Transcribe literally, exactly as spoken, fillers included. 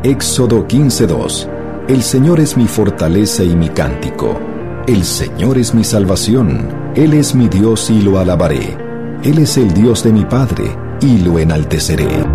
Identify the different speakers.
Speaker 1: Éxodo quince dos. El Señor es mi fortaleza y mi cántico. El Señor es mi salvación. Él es mi Dios y lo alabaré. Él es el Dios de mi Padre y lo enalteceré.